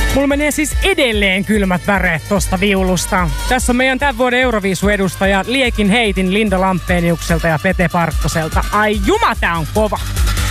Mulla menee siis edelleen kylmät väreet tosta viulusta. Tässä on meidän tämän vuoden Euroviisu-edustaja Liekin heitin Linda Lampeniukselta ja Pete Parkkoselta. Ai juma, tää on kova!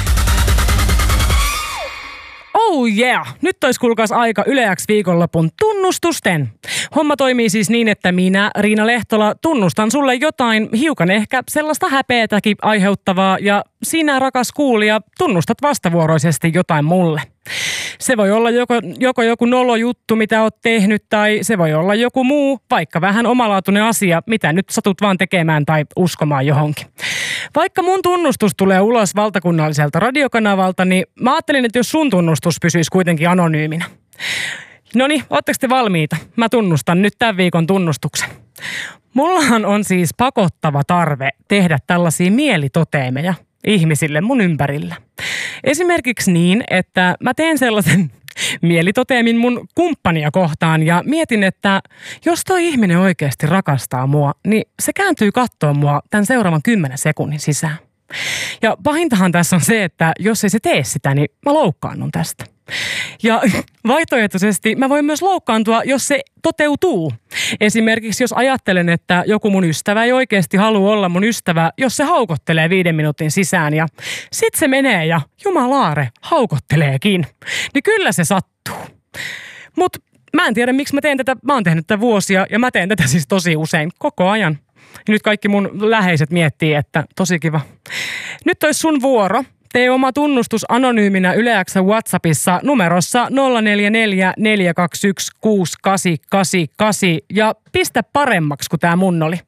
Oh yeah! Nyt olisi kuulkaas aika Yle X viikonlopun tunnustusten. Homma toimii siis niin, että minä, Riina Lehtola, tunnustan sulle jotain hiukan ehkä sellaista häpeätäkin aiheuttavaa ja sinä, rakas kuulija, tunnustat vastavuoroisesti jotain mulle. Se voi olla joko joku nolojuttu, mitä oot tehnyt, tai se voi olla joku muu, vaikka vähän omalaatuinen asia, mitä nyt satut vaan tekemään tai uskomaan johonkin. Vaikka mun tunnustus tulee ulos valtakunnalliselta radiokanavalta, niin mä ajattelin, että jos sun tunnustus pysyisi kuitenkin anonyyminä. Noniin, ootteko te valmiita? Mä tunnustan nyt tämän viikon tunnustuksen. Mullahan on siis pakottava tarve tehdä tällaisia mielitoteemeja ihmisille mun ympärillä. Esimerkiksi niin, että mä teen sellaisen mielitoteemin mun kumppania kohtaan ja mietin, että jos toi ihminen oikeasti rakastaa mua, niin se kääntyy kattoo mua tämän seuraavan 10 sekunnin sisään. Ja pahintahan tässä on se, että jos ei se tee sitä, niin mä loukkaannun tästä. Ja vaihtoehtoisesti mä voin myös loukkaantua, jos se toteutuu. Esimerkiksi jos ajattelen, että joku mun ystävä ei oikeasti halua olla mun ystävä, jos se haukottelee 5 minuutin sisään ja sit se menee ja jumalaare haukotteleekin. Niin kyllä se sattuu. Mut mä en tiedä miksi mä teen tätä, mä oon tehnyt tätä vuosia ja mä teen tätä siis tosi usein koko ajan. Ja nyt kaikki mun läheiset miettii, että tosi kiva. Nyt olisi sun vuoro. Tee oma tunnustus anonyyminä Yle X:n WhatsAppissa numerossa 044 421 6888 ja pistä paremmaksi kuin tää mun oli.